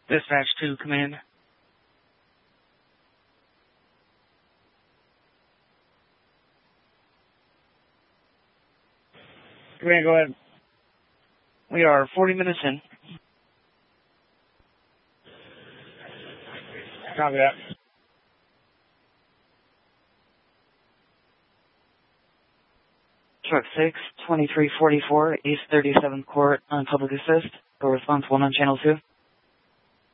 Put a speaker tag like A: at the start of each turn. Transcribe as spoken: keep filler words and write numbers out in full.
A: Dispatch two, command. Command, go ahead. We are forty minutes in. Copy that. Truck six, twenty-three forty-four, East thirty-seventh Court on Public Assist. Go response one on Channel two.